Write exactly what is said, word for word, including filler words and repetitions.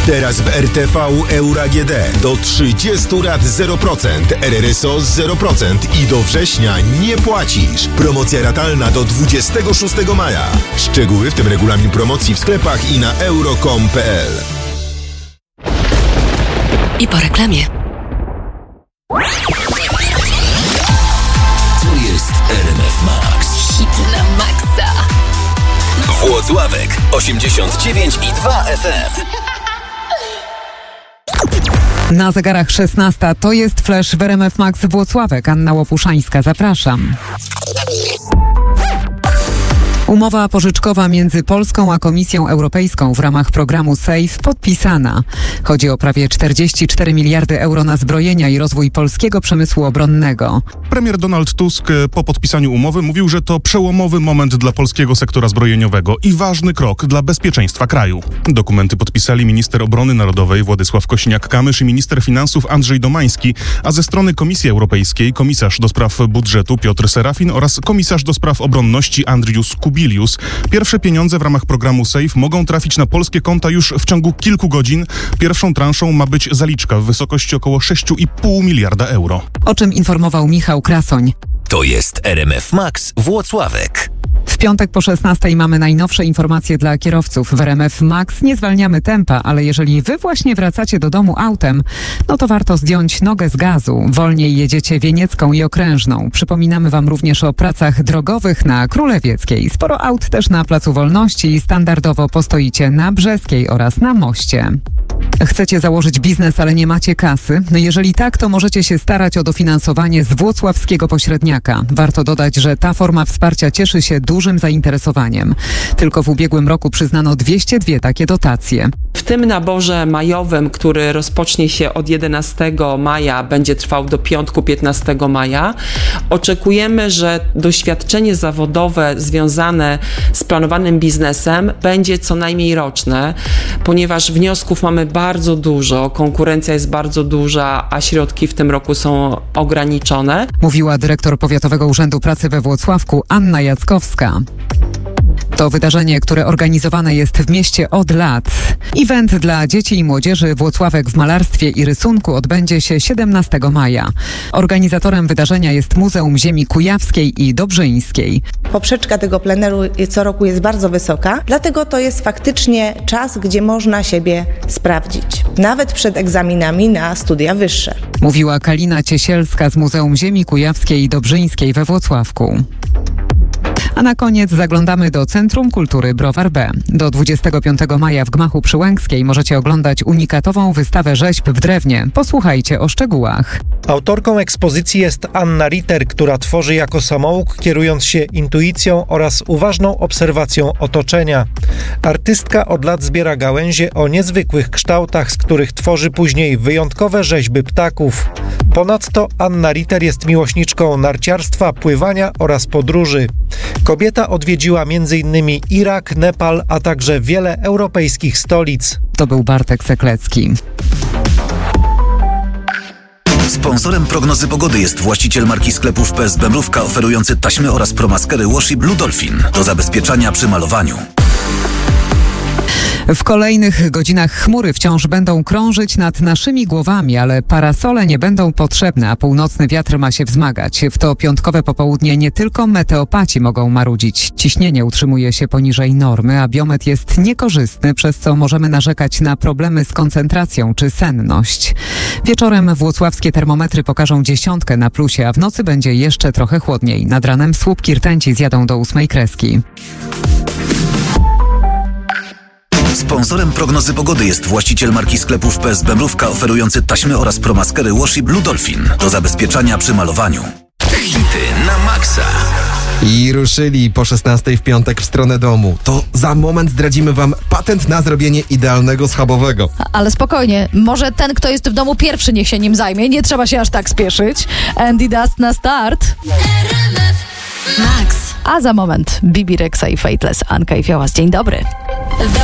Teraz w R T V Euro A G D do trzydziestu lat zero procent, R R S O zero procent i do września nie płacisz. Promocja ratalna do dwudziestego szóstego maja. Szczegóły, w tym regulamin promocji w sklepach i na euro kropka com kropka p l. I po reklamie. To jest R M F Max. Hit na maksa. Włocławek osiemdziesiąt dziewięć i dwa F M. Na zegarach szesnasta to jest Flash w R M F Max Włocławek. Anna Łopuszańska, zapraszam. Umowa pożyczkowa między Polską a Komisją Europejską w ramach programu SAFE podpisana. Chodzi o prawie czterdzieści cztery miliardy euro na zbrojenia i rozwój polskiego przemysłu obronnego. Premier Donald Tusk po podpisaniu umowy mówił, że to przełomowy moment dla polskiego sektora zbrojeniowego i ważny krok dla bezpieczeństwa kraju. Dokumenty podpisali minister obrony narodowej Władysław Kosiniak-Kamysz i minister finansów Andrzej Domański, a ze strony Komisji Europejskiej komisarz do spraw budżetu Piotr Serafin oraz komisarz do spraw obronności Andrius Kubilius. Pierwsze pieniądze w ramach programu SAFE mogą trafić na polskie konta już w ciągu kilku godzin. Pierwszą transzą ma być zaliczka w wysokości około sześć i pół miliarda euro. O czym informował Michał Krasoń. To jest R M F Max Włocławek. W piątek po szesnastej mamy najnowsze informacje dla kierowców. W R M F Max nie zwalniamy tempa, ale jeżeli wy właśnie wracacie do domu autem, no to warto zdjąć nogę z gazu. Wolniej jedziecie Wieniecką i Okrężną. Przypominamy wam również o pracach drogowych na Królewieckiej. Sporo aut też na Placu Wolności i standardowo postoicie na Brzeskiej oraz na moście. Chcecie założyć biznes, ale nie macie kasy? No jeżeli tak, to możecie się starać o dofinansowanie z włocławskiego pośredniaka. Warto dodać, że ta forma wsparcia cieszy się dużym zainteresowaniem. Tylko w ubiegłym roku przyznano dwieście dwie takie dotacje. W tym naborze majowym, który rozpocznie się od jedenastego maja, będzie trwał do piątku piętnastego maja, oczekujemy, że doświadczenie zawodowe związane z planowanym biznesem będzie co najmniej roczne, ponieważ wniosków mamy bardzo dużo, konkurencja jest bardzo duża, a środki w tym roku są ograniczone. Mówiła dyrektor Powiatowego Urzędu Pracy we Włocławku Anna Jackowska. To wydarzenie, które organizowane jest w mieście od lat. Event dla dzieci i młodzieży Włocławek w malarstwie i rysunku odbędzie się siedemnastego maja. Organizatorem wydarzenia jest Muzeum Ziemi Kujawskiej i Dobrzyńskiej. Poprzeczka tego pleneru co roku jest bardzo wysoka, dlatego to jest faktycznie czas, gdzie można siebie sprawdzić. Nawet przed egzaminami na studia wyższe. Mówiła Kalina Ciesielska z Muzeum Ziemi Kujawskiej i Dobrzyńskiej we Włocławku. A na koniec zaglądamy do Centrum Kultury Browar B. Do dwudziestego piątego maja w Gmachu przy Łęckiej możecie oglądać unikatową wystawę rzeźb w drewnie. Posłuchajcie o szczegółach. Autorką ekspozycji jest Anna Ritter, która tworzy jako samouk, kierując się intuicją oraz uważną obserwacją otoczenia. Artystka od lat zbiera gałęzie o niezwykłych kształtach, z których tworzy później wyjątkowe rzeźby ptaków. Ponadto Anna Ritter jest miłośniczką narciarstwa, pływania oraz podróży. Kobieta odwiedziła m.in. Irak, Nepal, a także wiele europejskich stolic. To był Bartek Seklecki. Sponsorem prognozy pogody jest właściciel marki sklepów P S B Mrówka, oferujący taśmy oraz promaskery Washi Blue Dolphin do zabezpieczania przy malowaniu. W kolejnych godzinach chmury wciąż będą krążyć nad naszymi głowami, ale parasole nie będą potrzebne, a północny wiatr ma się wzmagać. W to piątkowe popołudnie nie tylko meteopaci mogą marudzić. Ciśnienie utrzymuje się poniżej normy, a biometr jest niekorzystny, przez co możemy narzekać na problemy z koncentracją czy senność. Wieczorem włocławskie termometry pokażą dziesiątkę na plusie, a w nocy będzie jeszcze trochę chłodniej. Nad ranem słupki rtęci zjadą do ósmej kreski. Sponsorem prognozy pogody jest właściciel marki sklepów P S B Mrówka, oferujący taśmy oraz promaskery Washi Blue Dolphin do zabezpieczania przy malowaniu. Hity na maksa. I ruszyli po szesnastej w piątek w stronę domu. To za moment zdradzimy wam patent na zrobienie idealnego schabowego. Ale spokojnie, może ten, kto jest w domu pierwszy, niech się nim zajmie. Nie trzeba się aż tak spieszyć. Andy Dust na start. Max. A za moment Bibi Rexa i Fateless. Anka i Fiołas. Dzień dobry.